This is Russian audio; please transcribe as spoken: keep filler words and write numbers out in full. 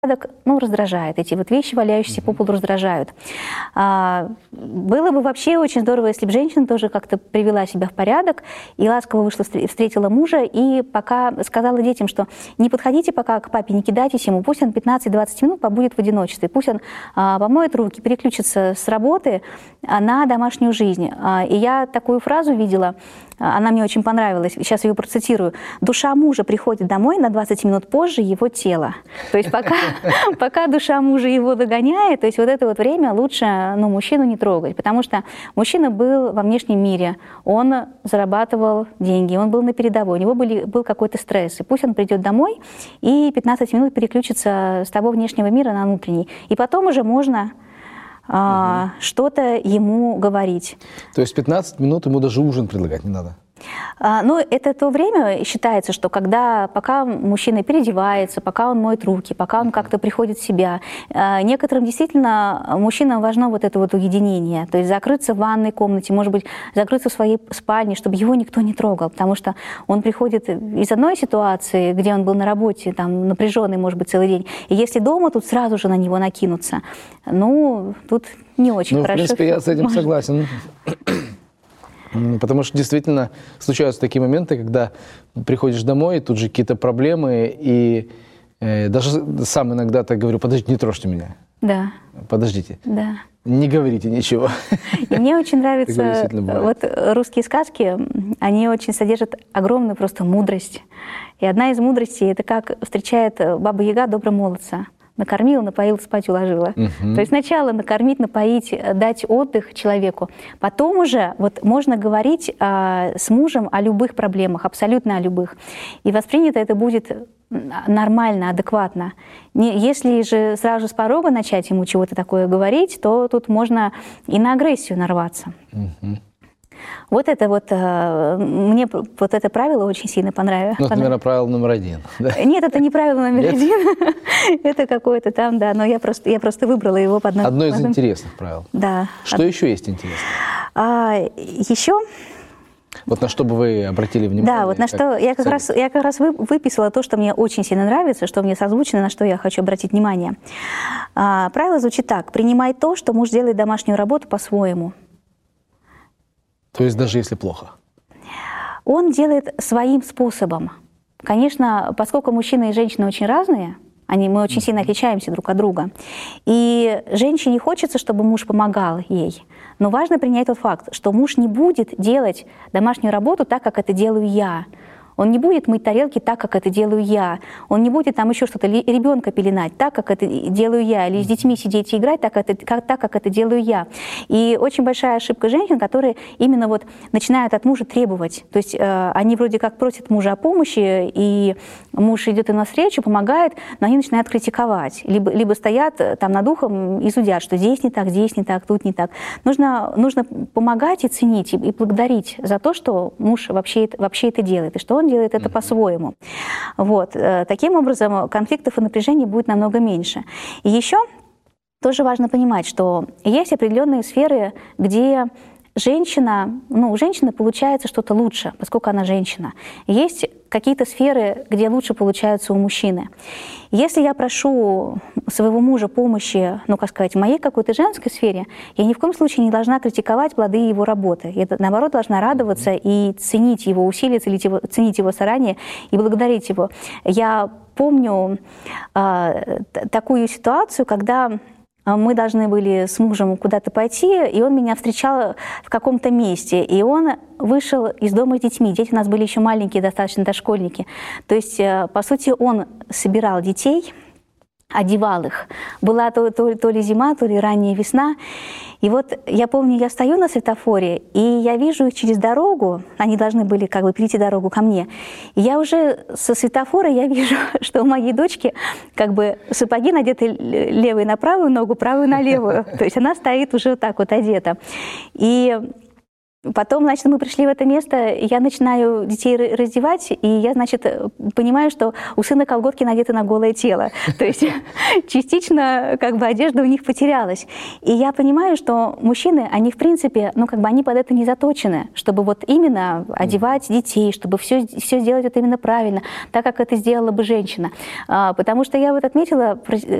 ну, раздражает. Эти вот вещи, валяющиеся по полу, раздражают. А, было бы вообще очень здорово, если бы женщина тоже как-то привела себя в порядок и ласково вышла, встретила мужа и пока сказала детям, что не подходите пока к папе, не кидайтесь ему, пусть он пятнадцать-двадцать минут побудет в одиночестве, пусть он а, помоет руки, переключится с работы на домашнюю жизнь. А, и я такую фразу видела, она мне очень понравилась, сейчас ее процитирую. «Душа мужа приходит домой на двадцать минут позже его тела». То есть пока, пока душа мужа его догоняет, то есть вот это вот время лучше ну, мужчину не трогать, потому что мужчина был во внешнем мире, он зарабатывал деньги, он был на передовой, у него были, был какой-то стресс, и пусть он придет домой и пятнадцать минут переключится с того внешнего мира на внутренний. И потом уже можно а, угу. что-то ему говорить. То есть пятнадцать минут ему даже ужин предлагать не надо? А, ну, это то время, считается, что когда, пока мужчина переодевается, пока он моет руки, пока он как-то приходит в себя, а, некоторым действительно мужчинам важно вот это вот уединение, то есть закрыться в ванной комнате, может быть, закрыться в своей спальне, чтобы его никто не трогал, потому что он приходит из одной ситуации, где он был на работе, там, напряженный, может быть, целый день, и если дома, тут сразу же на него накинуться. Ну, тут не очень ну, хорошо. В принципе, я с этим согласен. Потому что действительно случаются такие моменты, когда приходишь домой, тут же какие-то проблемы, и э, даже сам иногда так говорю: подождите, не трожьте меня. Да. Подождите. Да. Не говорите ничего. И мне очень нравятся вот русские сказки, они очень содержат огромную просто мудрость. И одна из мудростей — это как встречает Баба-Яга доброго молодца. Накормила, напоила, спать уложила. Uh-huh. То есть сначала накормить, напоить, дать отдых человеку. Потом уже вот можно говорить а, с мужем о любых проблемах, абсолютно о любых. И воспринято это будет нормально, адекватно. Не, если же сразу с порога начать ему чего-то такое говорить, то тут можно и на агрессию нарваться. Uh-huh. Вот это вот, мне вот это правило очень сильно понравилось. Ну, это, наверное, правило номер один. Да? Нет, это не правило номер Нет? один. Это какое-то там, да, но я просто, я просто выбрала его под одно. Одно из одно... интересных правил. Да. Что Од... еще есть интересно? А, еще... Вот на что бы вы обратили внимание? Да, вот на что я как, раз, я как раз выписала то, что мне очень сильно нравится, что мне созвучно, на что я хочу обратить внимание. А, правило звучит так: принимай то, что муж делает домашнюю работу по-своему. То есть даже если плохо? Он делает своим способом. Конечно, поскольку мужчина и женщина очень разные, они, мы очень сильно отличаемся друг от друга, и женщине хочется, чтобы муж помогал ей. Но важно принять тот факт, что муж не будет делать домашнюю работу так, как это делаю я. Он не будет мыть тарелки так, как это делаю я. Он не будет там еще что-то, ребенка пеленать так, как это делаю я. Или с детьми сидеть и играть так, это, как, так, как это делаю я. И очень большая ошибка женщин, которые именно вот начинают от мужа требовать. То есть э, они вроде как просят мужа о помощи, и муж идет им навстречу, помогает, но они начинают критиковать. Либо, либо стоят там над ухом и судят, что здесь не так, здесь не так, тут не так. Нужно, нужно помогать и ценить, и, и благодарить за то, что муж вообще, вообще это делает, и что он делает это по-своему. Вот. Таким образом, конфликтов и напряжений будет намного меньше. И еще тоже важно понимать, что есть определенные сферы, где женщина, ну, у женщины получается что-то лучше, поскольку она женщина. Есть какие-то сферы, где лучше получаются у мужчины. Если я прошу своего мужа помощи, ну, как сказать, в моей какой-то женской сфере, я ни в коем случае не должна критиковать плоды его работы. Я, наоборот, должна радоваться и ценить его усилия, ценить его, ценить его старания и благодарить его. Я помню э, такую ситуацию, когда мы должны были с мужем куда-то пойти, и он меня встречал в каком-то месте. И он вышел из дома с детьми. Дети у нас были еще маленькие, достаточно дошкольники. То есть, по сути, он собирал детей, одевал их. Была то, то, то ли зима, то ли ранняя весна. И вот я помню, я стою на светофоре, и я вижу их через дорогу, они должны были как бы перейти дорогу ко мне. И я уже со светофора я вижу, что у моей дочки как бы сапоги надеты левой на правую ногу, правую на левую. То есть она стоит уже вот так вот одета. И Потом, значит, мы пришли в это место, и я начинаю детей раздевать, и я, значит, понимаю, что у сына колготки надеты на голое тело. То есть частично как бы одежда у них потерялась. И я понимаю, что мужчины, они в принципе, ну как бы они под это не заточены, чтобы вот именно одевать детей, чтобы все, все сделать вот именно правильно, так как это сделала бы женщина. Потому что я вот отметила